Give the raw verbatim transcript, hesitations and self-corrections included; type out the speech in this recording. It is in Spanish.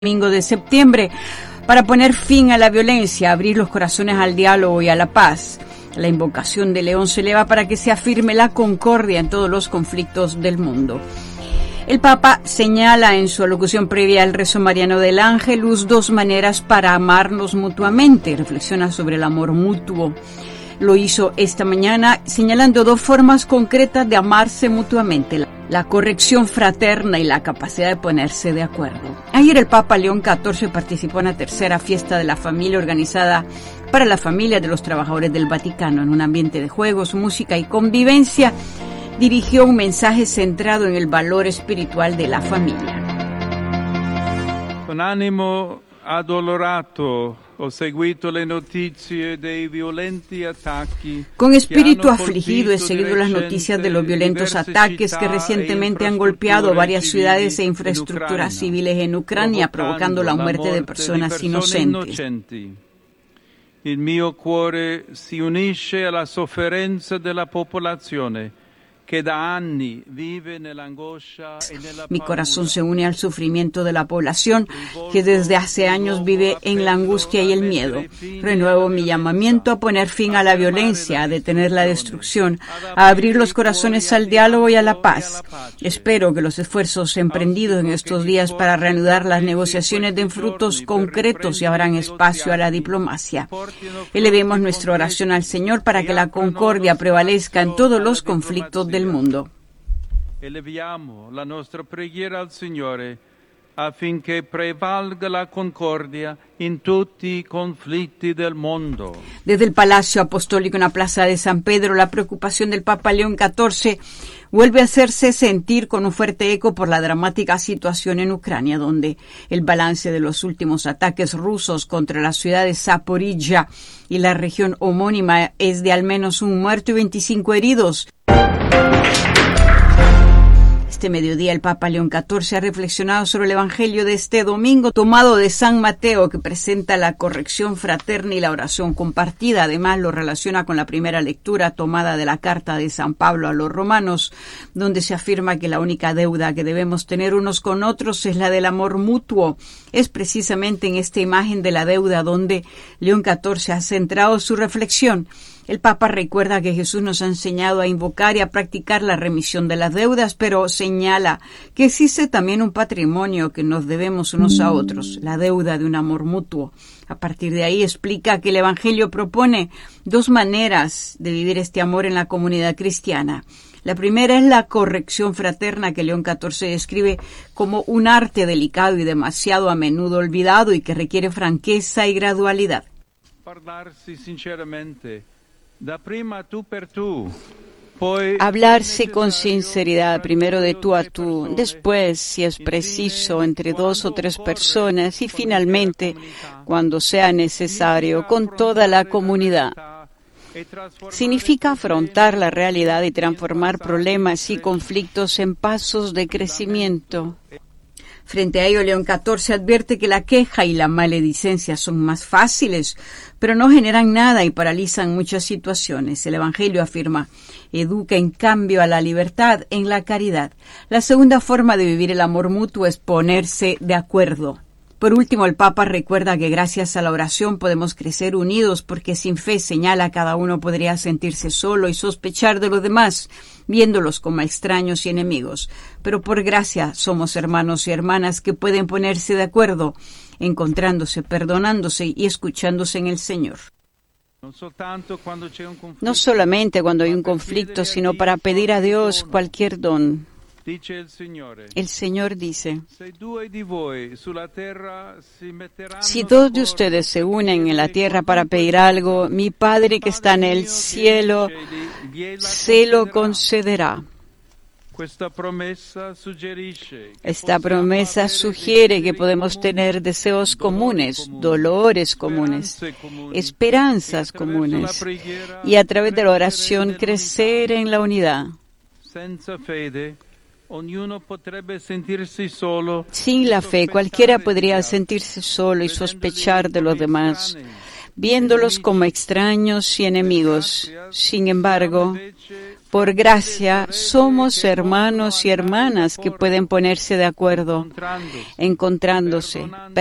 domingo de septiembre para poner fin a la violencia, abrir los corazones al diálogo y a la paz. La invocación de León se eleva para que se afirme la concordia en todos los conflictos del mundo. El Papa señala en su alocución previa al rezo mariano del Ángelus dos maneras para amarnos mutuamente. Reflexiona sobre el amor mutuo. Lo hizo esta mañana señalando dos formas concretas de amarse mutuamente: la corrección fraterna y la capacidad de ponerse de acuerdo. Ayer el Papa León catorce participó en la tercera fiesta de la familia organizada para la familia de los trabajadores del Vaticano. En un ambiente de juegos, música y convivencia, dirigió un mensaje centrado en el valor espiritual de la familia. Con ánimo addolorato ho seguito le notizie dei violenti attacchi. Con espíritu afligido he seguido las noticias de los violentos ataques que recientemente han golpeado varias ciudades e infraestructuras civiles en Ucrania, provocando la muerte de personas inocentes. Il mio cuore si unisce alla sofferenza della popolazione. Mi corazón se une al sufrimiento de la población que desde hace años vive en la angustia y el miedo. Renuevo mi llamamiento a poner fin a la violencia, a detener la destrucción, a abrir los corazones al diálogo y a la paz. Espero que los esfuerzos emprendidos en estos días para reanudar las negociaciones den frutos concretos y abran espacio a la diplomacia. Elevemos nuestra oración al Señor para que la concordia prevalezca en todos los conflictos del mundo. Eleviamo la nostra preghiera al Signore affinché prevalga la concordia in tutti i conflitti del mondo. Desde el Palacio Apostólico en la Plaza de San Pedro, la preocupación del Papa León catorce vuelve a hacerse sentir con un fuerte eco por la dramática situación en Ucrania, donde el balance de los últimos ataques rusos contra la ciudad de Zaporizhia y la región homónima es de al menos un muerto y veinticinco heridos. Este mediodía el Papa León catorce ha reflexionado sobre el Evangelio de este domingo tomado de San Mateo, que presenta la corrección fraterna y la oración compartida. Además lo relaciona con la primera lectura tomada de la carta de San Pablo a los romanos, donde se afirma que la única deuda que debemos tener unos con otros es la del amor mutuo. Es precisamente en esta imagen de la deuda donde León catorce ha centrado su reflexión. El Papa recuerda que Jesús nos ha enseñado a invocar y a practicar la remisión de las deudas, pero señala que existe también un patrimonio que nos debemos unos a otros, la deuda de un amor mutuo. A partir de ahí explica que el Evangelio propone dos maneras de vivir este amor en la comunidad cristiana. La primera es la corrección fraterna, que León catorce describe como un arte delicado y demasiado a menudo olvidado y que requiere franqueza y gradualidad. Parlarsi sinceramente. Da prima tu per tu. Hablarse con sinceridad, primero de tú a tú, después, si es preciso, entre dos o tres personas y finalmente, cuando sea necesario, con toda la comunidad. Significa afrontar la realidad y transformar problemas y conflictos en pasos de crecimiento. Frente a ello, León catorce advierte que la queja y la maledicencia son más fáciles, pero no generan nada y paralizan muchas situaciones. El Evangelio afirma: educa en cambio a la libertad en la caridad. La segunda forma de vivir el amor mutuo es ponerse de acuerdo. Por último, el Papa recuerda que gracias a la oración podemos crecer unidos, porque sin fe, señala, cada uno podría sentirse solo y sospechar de los demás, viéndolos como extraños y enemigos. Pero por gracia somos hermanos y hermanas que pueden ponerse de acuerdo, encontrándose, perdonándose y escuchándose en el Señor. No solamente cuando hay un conflicto, sino para pedir a Dios cualquier don. El Señor dice: si dos de ustedes se unen en la tierra para pedir algo, mi Padre que está en el cielo se lo concederá. Esta promesa sugiere que podemos tener deseos comunes, dolores comunes, esperanzas comunes, y a través de la oración crecer en la unidad. Sin la fe, cualquiera podría sentirse solo y sospechar de los demás, viéndolos como extraños y enemigos. Sin embargo, Por gracia, somos hermanos y hermanas que pueden ponerse de acuerdo, encontrándose,